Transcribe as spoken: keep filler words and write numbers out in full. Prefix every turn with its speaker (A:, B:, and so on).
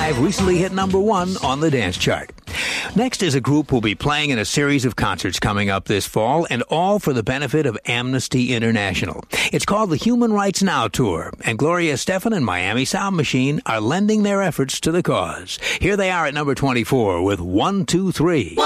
A: five recently hit number one on the dance chart. Next is a group who'll be playing in a series of concerts coming up this fall, and all for the benefit of Amnesty International. It's called the Human Rights Now Tour, and Gloria Estefan and Miami Sound Machine are lending their efforts to the cause. Here they are at number twenty-four with one two three.